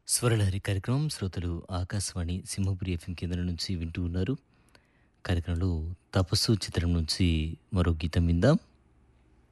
స్వరలహరి కార్యక్రమం శ్రోతలు ఆకాశవాణి సింహపురి ఎఫ్ఎం కేంద్రం నుంచి వింటూ ఉన్నారు. కార్యక్రమంలో తపస్సు చిత్రం నుంచి మరో గీతం విందాం.